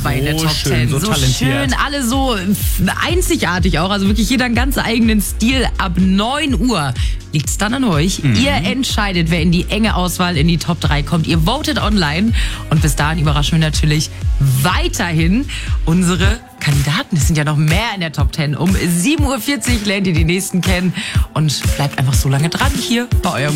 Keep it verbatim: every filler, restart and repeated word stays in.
dabei in der Top schön, Ten. so So talentiert. schön, alle so einzigartig auch. Also wirklich jeder einen ganz eigenen Stil. Ab neun Uhr liegt es dann an euch. Mhm. Ihr entscheidet, wer in die enge Auswahl in die Top drei kommt. Ihr votet online. Und bis dahin überraschen wir natürlich weiterhin unsere Kandidaten. Es sind ja noch mehr in der Top Ten. Um sieben Uhr vierzig lernt ihr die nächsten kennen. Und bleibt einfach so lange dran hier bei eurem